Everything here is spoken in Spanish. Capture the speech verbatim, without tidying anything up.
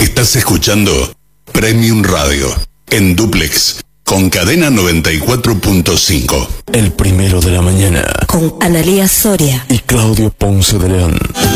Estás escuchando Premium Radio en Duplex con Cadena noventa y cuatro punto cinco. El primero de la mañana con Analía Soria y Claudio Ponce de León.